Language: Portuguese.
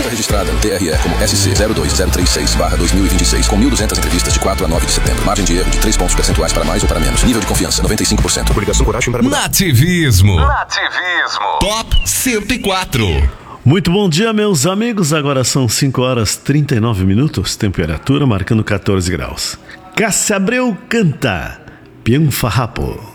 registrada no TRE como SC02036/2026, com 1.200 entrevistas de 4 a 9 de setembro. Margem de erro de 3 pontos percentuais para mais ou para menos. Nível de confiança, 95%. Publicação Coragem para mudar. Nativismo. Top 104. Muito bom dia, meus amigos. Agora são 5 horas 39 minutos. Temperatura marcando 14 graus. Cássia Abreu canta Pian Farrapo.